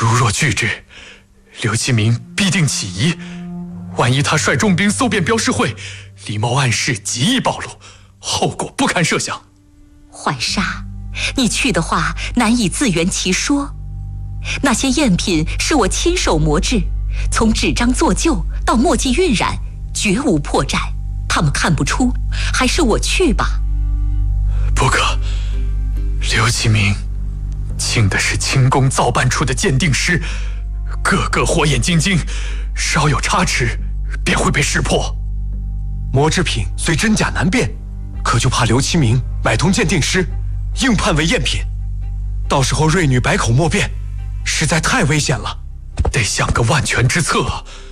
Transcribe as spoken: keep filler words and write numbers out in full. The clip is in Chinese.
如若拒之，刘其明必定起疑。万一他率重兵搜遍标示会，李茂暗示极易暴露，后果不堪设想。 浣纱，你去的话难以自圆其说。那些赝品是我亲手磨制，从纸张做旧到墨迹晕染，绝无破绽，他们看不出，还是我去吧。 不可，刘其明请的是清宫造办出的鉴定师，个个火眼金睛，稍有差池便会被识破。 磨制品虽真假难辨，可就怕刘其明买通鉴定师，硬判为赝品，到时候瑞女百口莫辩，实在太危险了。 得想个万全之策。